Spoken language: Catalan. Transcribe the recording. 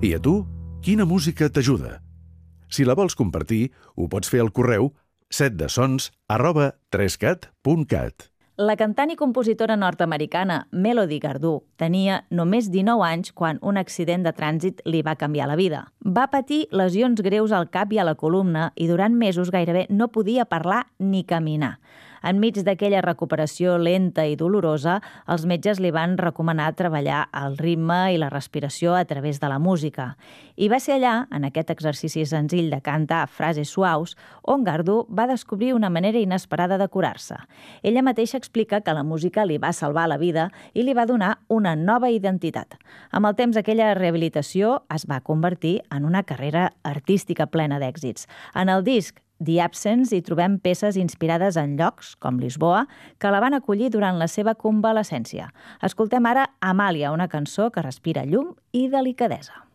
I a tu, quina música t'ajuda? Si la vols compartir, ho pots fer al correu setdesons@3cat.cat. La cantant i compositora nord-americana Melody Gardot tenia només 19 anys quan un accident de trànsit li va canviar la vida. Va patir lesions greus al cap i a la columna i durant mesos gairebé no podia parlar ni caminar. Enmig d'aquella recuperació lenta i dolorosa, els metges li van recomanar treballar el ritme i la respiració a través de la música. I va ser allà, en aquest exercici senzill de cantar frases suaus, on Gardot va descobrir una manera inesperada de curar-se. Ella mateixa explica que la música li va salvar la vida i li va donar una nova identitat. Amb el temps, aquella rehabilitació es va convertir en una carrera artística plena d'èxits. En el disc The Absence hi trobem peces inspirades en llocs, com Lisboa, que la van acollir durant la seva convalescència. Escoltem ara Amàlia, una cançó que respira llum i delicadesa.